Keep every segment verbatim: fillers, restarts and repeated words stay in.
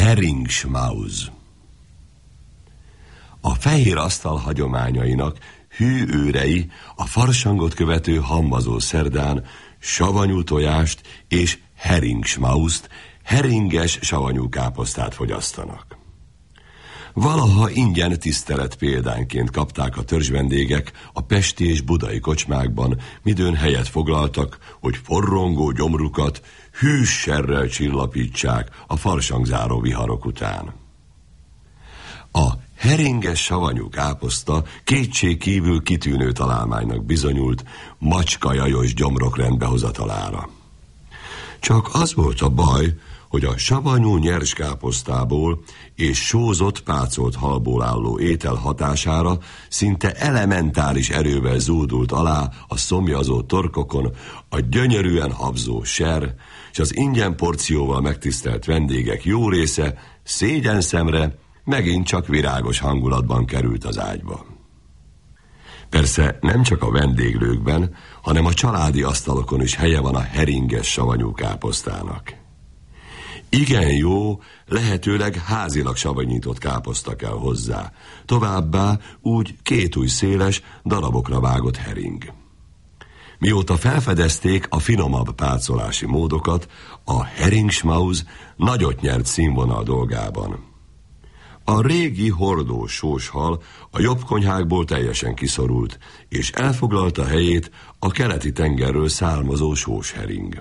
Heringsmaus. A fehér asztal hagyományainak hű őrei a farsangot követő hamvazó szerdán savanyú tojást és heringsmaust, heringes savanyú káposztát fogyasztanak. Valaha ingyen tisztelet példányként kapták a törzsvendégek a pesti és budai kocsmákban, midőn helyet foglaltak, hogy forrongó gyomrukat hűs serrel csillapítsák a farsangzáró viharok után. A heringes savanyú káposzta kétségkívül kitűnő találmánynak bizonyult macskajajos gyomrok rendbehozatalára. Csak az volt a baj, hogy a savanyú nyers káposztából és sózott pácolt halból álló étel hatására szinte elementáris erővel zúdult alá a szomjazó torkokon a gyönyörűen habzó ser, és az ingyen porcióval megtisztelt vendégek jó része szégyenszemre megint csak virágos hangulatban került az ágyba. Persze nem csak a vendéglőkben, hanem a családi asztalokon is helye van a heringes savanyú káposztának. Igen jó, lehetőleg házilag savanyított káposzta kell hozzá, továbbá úgy két ujj széles, darabokra vágott hering. Mióta felfedezték a finomabb pácolási módokat, a heringsmaus nagyot nyert színvonal dolgában. A régi hordó sóshal a jobb konyhákból teljesen kiszorult, és elfoglalta helyét a keleti tengerről származó sóshering.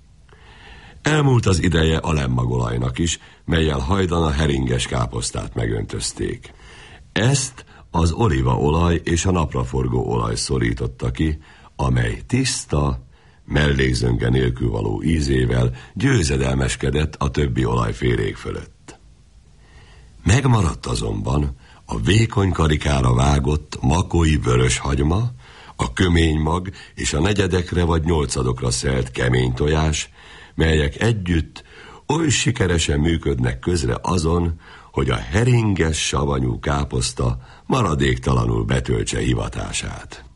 Elmúlt az ideje a lemmagolajnak is, mellyel hajdan a heringes káposztát megöntözték. Ezt az olívaolaj és a napraforgó olaj szorította ki, amely tiszta, mellékzönge nélkül való ízével győzedelmeskedett a többi olajfélék fölött. Megmaradt azonban a vékony karikára vágott makói vörös hagyma, a köménymag és a negyedekre vagy nyolcadokra szelt kemény tojás, melyek együtt oly sikeresen működnek közre azon, hogy a heringes savanyú káposzta maradéktalanul betöltse hivatását.